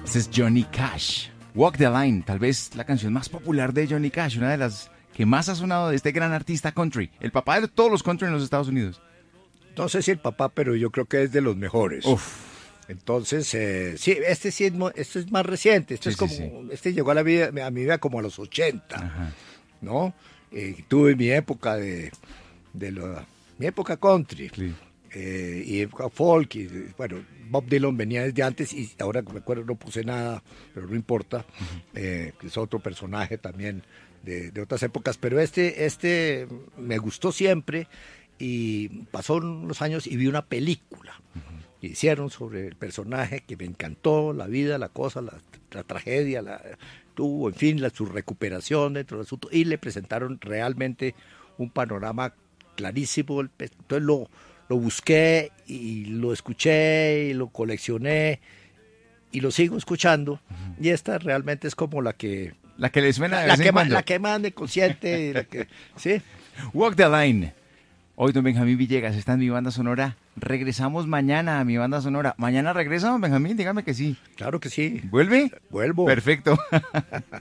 Este es Johnny Cash. Walk the Line, tal vez la canción más popular de Johnny Cash, una de las que más ha sonado de este gran artista country, el papá de todos los country en los Estados Unidos. No sé si el papá, pero yo creo que es de los mejores. Uf. Entonces, sí, este es más reciente. Sí, Este llegó a mi vida como a los 80, Ajá. ¿no? Tuve mi época mi época country. Sí. Y época folk, y bueno, Bob Dylan venía desde antes y ahora que me acuerdo no puse nada, pero no importa, que es otro personaje también de otras épocas, pero este me gustó siempre y pasaron los años y vi una película que hicieron sobre el personaje que me encantó, la vida, la cosa, la tragedia, tuvo, en fin, su recuperación dentro del asunto y le presentaron realmente un panorama clarísimo, entonces lo busqué y lo escuché y lo coleccioné y lo sigo escuchando. Y esta realmente es como la que le suena de vez en cuando. La que más me consiente. ¿Sí? Walk the Line. Hoy don Benjamín Villegas está en Mi Banda Sonora. Regresamos mañana a Mi Banda Sonora. ¿Mañana regresa, don Benjamín? Dígame que sí. Claro que sí. ¿Vuelve? Vuelvo. Perfecto.